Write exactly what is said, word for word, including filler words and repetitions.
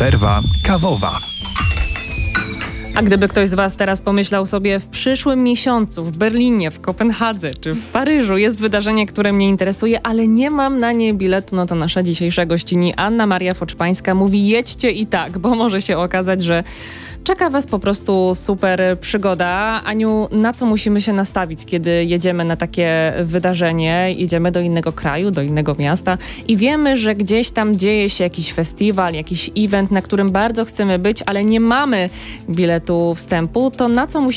Przerwa kawowa. A gdyby ktoś z Was teraz pomyślał sobie, w przyszłym miesiącu w Berlinie, w Kopenhadze czy w Paryżu jest wydarzenie, które mnie interesuje, ale nie mam na nie biletu, no to nasza dzisiejsza gościni Anna Maria Foczpańska mówi: jedźcie i tak, bo może się okazać, że czeka Was po prostu super przygoda. Aniu, na co musimy się nastawić, kiedy jedziemy na takie wydarzenie, jedziemy do innego kraju, do innego miasta i wiemy, że gdzieś tam dzieje się jakiś festiwal, jakiś event, na którym bardzo chcemy być, ale nie mamy biletu wstępu, to na co musimy